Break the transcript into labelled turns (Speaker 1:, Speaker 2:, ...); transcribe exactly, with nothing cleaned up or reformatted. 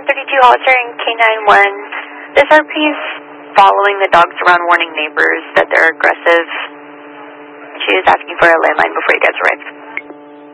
Speaker 1: thirty-two Hollister and K nine one. This R P is following the dogs around, warning neighbors that they're aggressive. She is asking for a landline before you guys arrive.